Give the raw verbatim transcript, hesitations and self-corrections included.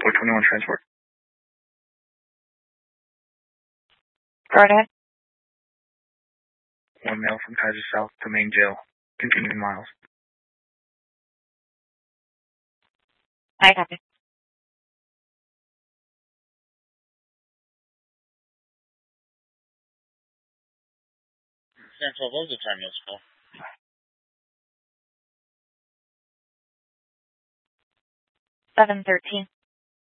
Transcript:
four twenty-one transport. Go ahead. One male from Kaiser South to main jail. Continuing miles. I copy. Central, what was the time you was seven thirteen.